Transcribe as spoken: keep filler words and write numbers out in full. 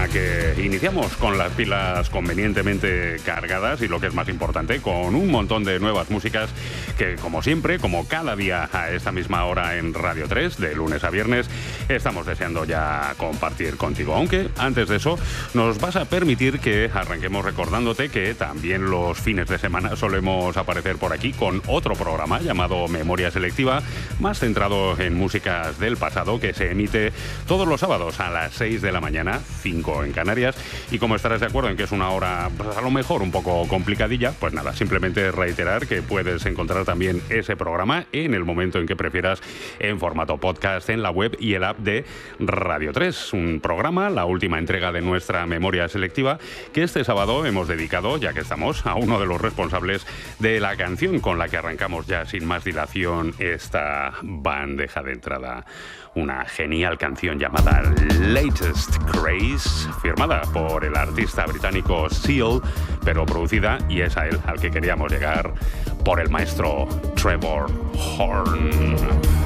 semana que iniciamos con las pilas convenientemente cargadas y, lo que es más importante, con un montón de nuevas músicas que, como siempre, como cada día a esta misma hora en Radio tres, de lunes a viernes, estamos deseando ya compartir contigo. Aunque antes de eso nos vas a permitir que arranquemos recordándote que también los fines de semana solemos aparecer por aquí con otro programa llamado Memoria Selectiva, más centrado en músicas del pasado, que se emite todos los sábados a las seis de la mañana, cinco en Canarias. Y como estarás de acuerdo en que es una hora, pues, a lo mejor un poco complicadilla, pues nada, simplemente reiterar que puedes encontrar también ese programa en el momento en que prefieras, en formato podcast, en la web y el app de Radio tres. Un programa, la última entrega de nuestra Memoria Selectiva, que este sábado hemos dedicado, ya que estamos, a uno de los responsables de la canción con la que arrancamos ya sin más dilación esta bandeja de entrada. Una genial canción llamada Latest Craze, firmada por el artista británico Seal, pero producida, y es a él al que queríamos llegar, por el maestro Trevor Horn.